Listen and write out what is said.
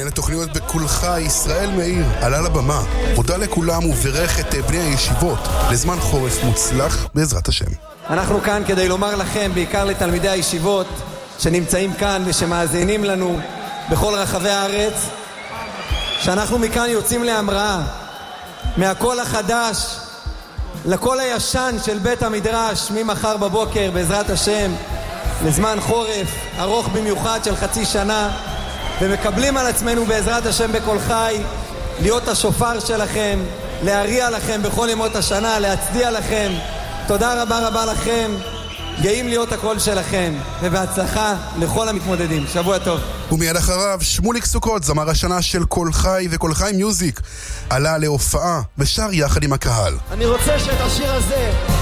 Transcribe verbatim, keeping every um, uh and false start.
מנהל התוכניות בכולך, ישראל מאיר, עלה לבמה, הודה לכולם וברך את בני הישיבות לזמן חורף מוצלח בעזרת השם. אנחנו כאן כדי לומר לכם, בעיקר לתלמידי הישיבות שנמצאים כאן ושמאזינים לנו בכל רחבי הארץ, שאנחנו מכאן יוצאים להמראה, מהכל החדש לכל הישן של בית המדרש, ממחר בבוקר בעזרת השם לזמן חורף ארוך במיוחד של חצי שנה, ומקבלים על עצמנו בעזרת השם בכל חי להיות השופר שלכם, להריע לכם בכל ימות השנה, להצדיע לכם. תודה רבה רבה לכם, גאים להיות הקול שלכם, ובהצלחה לכל המתמודדים. שבוע טוב. ומיד אחריו שמוליק סוכות, זמר השנה של כל חי וכל חי מיוזיק, עלה להופעה ושר יחד עם הקהל. אני רוצה שאת השיר הזה